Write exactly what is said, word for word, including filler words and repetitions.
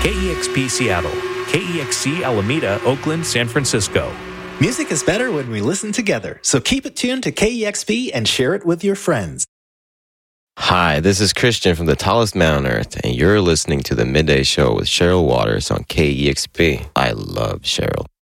K E X P Seattle, K E X C Alameda, Oakland, San Francisco. Music is better when we listen together, so keep it tuned to K E X P and share it with your friends. Hi, this is Christian from the tallest mountain on earth, and you're listening to the Midday Show with Cheryl Waters on K E X P. I love Cheryl.